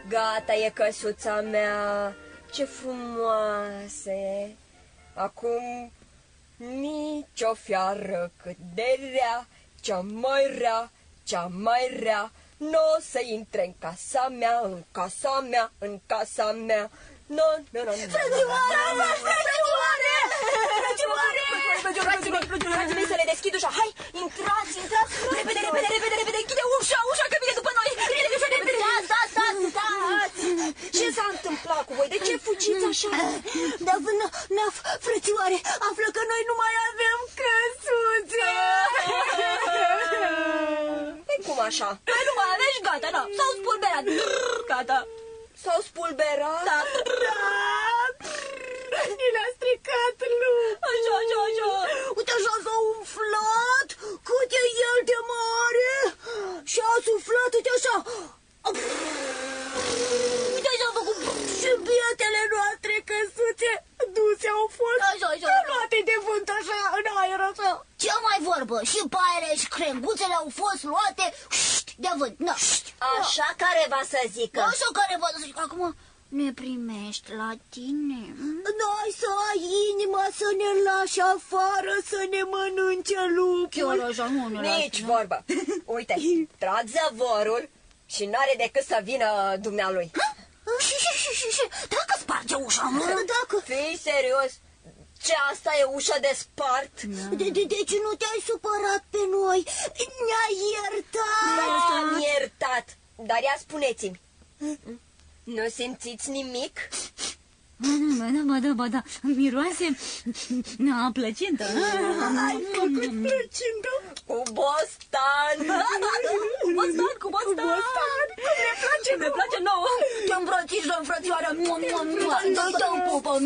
Gata e căsuța mea, ce frumoasă e. Acum nici o fiară cât de rea, cea mai rea, n-o să intre în casa mea, în casa mea, în casa mea. No. Frații mei, să le deschid ușa. Hai, intrați, repede, închide ușa, că vine după noi. Stați. Ce s-a întâmplat cu voi? De ce fugiți așa? Naf, frățioare, află că noi nu mai avem căsuțe. Cum așa? Noi nu mai avem și gata, da, s-au spulberat. Gata. S-au spulberat? Da. Ni le-a stricat lupul. Așa. Uite, așa s-a umflat, cât e el de mare. Și a suflat, uite așa. Uite, așa a făcut. Și bietele noastre căsuțe duse au fost. Așa. Luate de vânt așa, în aer așa. Ce mai vorbă? Și paiele și crenguțele au fost luate de vânt. Așa careva să zică. Așa careva să zică. Acum ne primești la tine. N-ai să ai inima să ne lași afară, să ne mănânce lupul. Chiar așa, nu ne Nici vorbă. Uite, trag zăvorul și n-are decât să vină dumnealui. Și dacă sparge ușa, dacă... Fii serios? Ce, asta e ușa de spart? Deci nu te-ai supărat pe noi? Ne-ai iertat? Am iertat. Dar ia spuneți-mi, nu simțiți nimic? Ba da, miroase a plăcintă. Ai făcut plăcintă? Cu bostan. Cu bostan. Ne place nouă. Te îmbrățișăm, frățioară. Dă-i pupă.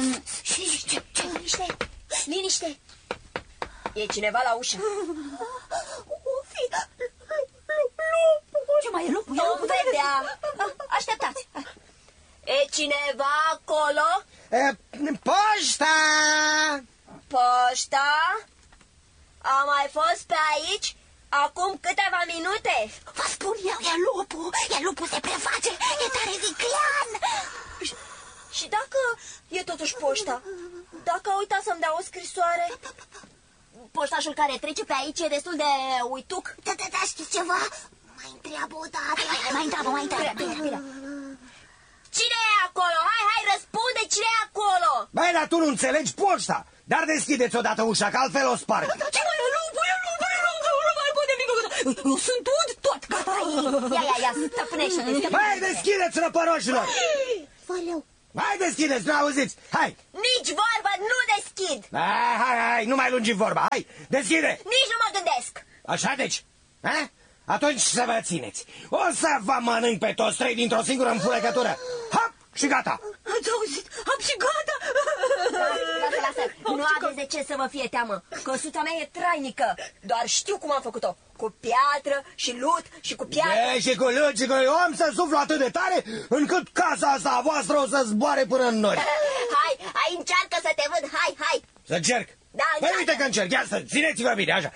Liniște. E cineva la ușă. O fi lupul. Ce mai e lupul? Nu vedea. Așteptați. E cineva acolo? Poșta! Poșta? A mai fost pe aici acum câteva minute. Vă spun eu, e lupul se preface, e tare viclean. Și dacă e totuși poșta? Dacă a uitat să-mi dea o scrisoare? Poștașul care trece pe aici e destul de uituc. Da, știți ceva? Mai întreabă o dată. Mai întreabă. Bine. Cine e acolo? Hai, răspunde, cine e acolo? Băi, dar tu nu înțelegi poșta. Dar deschideți odată ușa, că altfel o sparg. Ce mai e lupul? Nu mai pot nimic. Eu sunt tot, gata. Ia, stăpânește-te. Băi, deschideți, răpăroșilor. Valeu. Hai, deschideți, nu auziți, hai. Nici vorbă, nu deschid. Hai, nu mai lungi vorba, hai, deschide. Nici nu mă gândesc. Așa deci, ha? Atunci să vă țineți. O să vă mănânc pe toți trei dintr-o singură înfulecătură. Hop, și gata. Ați auzit? Am și gata. Lasă. Nu aveți de ce să vă fie teamă. Căsuța mea e trainică. Doar știu cum am făcut-o. Cu piatră și lut și cu piatră. Și cu lut și cu... Eu am să suflu atât de tare încât casa asta a voastră o să zboare până în nori. Hai, încearcă să te văd. Hai. Să încerc? Da, păi uite că încerc. Ia să țineți-vă bine, așa.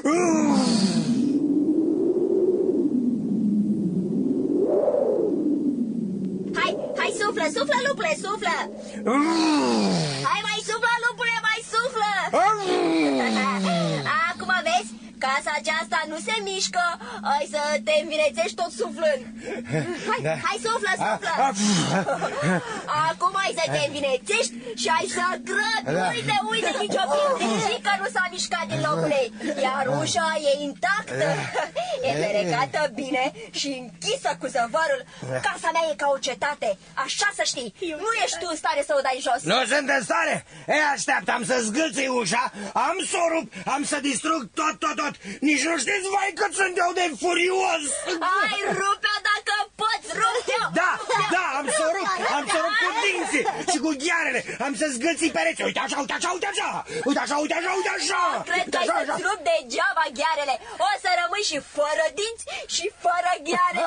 Hai, suflă, lupule, suflă. Hai, mai suflă, lupule, mai suflă. Acum vezi, casa aceasta nu se mișcă. Ai să te învinețești tot suflând. Hai, suflă. Acum ai să te învinețești și ai să grăbi. Uite, nicio pietrică nu s-a mișcat din locul ei. Iar ușa e intactă. E ferecată bine și închisă cu zăvorul. Casa mea e ca o cetate. Așa să știi. Nu ești tu în stare să o dai jos. Nu sunt în stare? Așteaptă, am să zgâlțui ușa, am să o rup, am să distrug tot. Nici nu știți, vai, cât sunt eu de furios. Hai, rupe-o dacă poți, rupe-o. Da, am să o rup cu dinții și cu ghearele. Am să zgâlții pereți. Uite așa. Cred că ai să-ți rup degeaba ghearele. O să rămâi și fără dinți și fără gheare.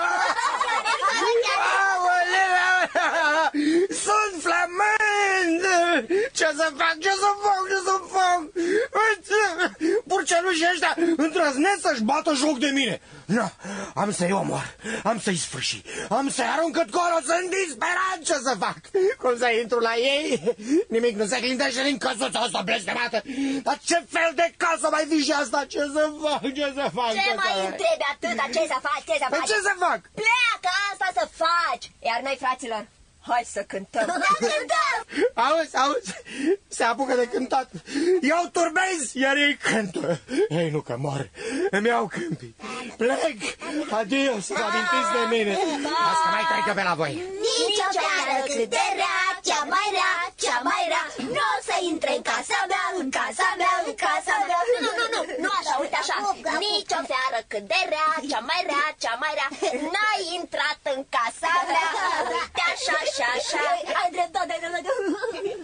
Sunt flămând. Ce să fac? Pur porcelușii ăștia îndrăznesc să-și bată joc de mine. No, am să-i omor, am să-i sfârși, am să-i arunc cât colo, sunt disperat. Ce să fac? Cum să intru la ei? Nimic nu se clintește din căsuța asta blestemată. Dar ce fel de casă mai fi și asta? Ce să fac? Ce să fac? Ce mai întrebi atâta? Ce să faci? Ce să faci? Ce să fac? Pleacă, asta să faci! Iar noi, fraților, hai să cântăm! Auzi, se apucă de cântat. Iau turbezi, iar ei cântă. Ei, nu că mor, îmi iau câmpii. Plec, adio, să vă amintiți de mine. Las că mai trecă pe la voi. Nici o seară cât de rea, cea mai rea, cea mai rea, nu o să intre în casa mea, în casa mea, în casa mea. Nu așa, uite așa. Nici o seară cât de rea, cea mai rea, cea mai rea, n-ai intrat în casa mea. Uite așa, așa, așa. Ai dreptate,